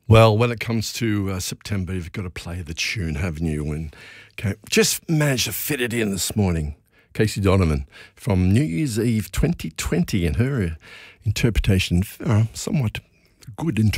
Well, when it comes to September, you've got to play the tune, haven't you? And just managed to fit it in this morning. Casey Donovan from New Year's Eve 2020 and her interpretation, somewhat good